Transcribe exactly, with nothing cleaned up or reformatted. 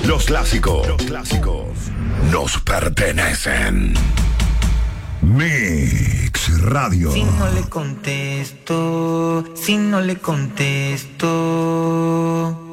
Los clásicos. Los clásicos nos pertenecen. Mix Radio. Si no le contesto, si no le contesto.